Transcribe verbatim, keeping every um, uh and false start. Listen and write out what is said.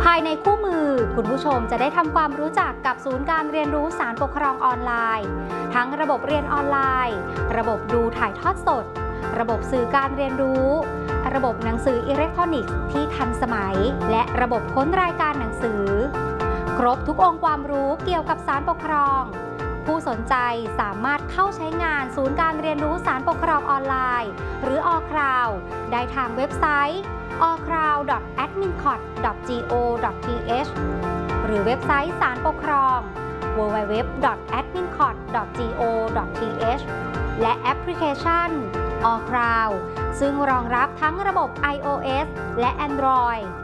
ายในคู่มือคุณผู้ชมจะได้ทำความรู้จักกับศูนย์การเรียนรู้ศาลปกครองออนไลน์ ทั้งระบบเรียนออนไลน์ ระบบดูถ่ายทอดสด ระบบสื่อการเรียนรู้ ระบบหนังสืออิเล็กทรอนิกส์ที่ทันสมัย และระบบค้นรายการหนังสือ ครบทุกองค์ความรู้เกี่ยวกับศาลปกครอง ผู้สนใจสามารถเข้าใช้งานศูนย์การเรียนรู้ศาลปกครองออนไลน์ หรือ อ คราว ได้ทางเว็บไซต์ อ คราว ดอท แอดมินคอต ดอท จี โอ ดอท ที เอช หรือเว็บไซต์ศาลปกครอง ดับเบิลยู ดับเบิลยู ดับเบิลยู ดอท แอดมินคอต ดอท จี โอ ดอท ที เอช และแอปพลิเคชัน อ คราว ซึ่งรองรับทั้งระบบ ไอ โอ เอส และ แอนดรอยด์